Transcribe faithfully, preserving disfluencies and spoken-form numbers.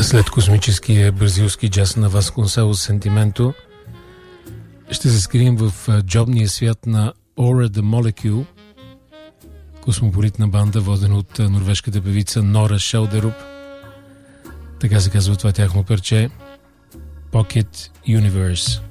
След космическия бразилски джаз на Васконселос Сентименто, ще се скрием в джобния свят на Aura the Molecule, космополитна банда, водена от норвежката певица Нора Шелдеруп. Така се казва това тяхно парче Pocket Universe.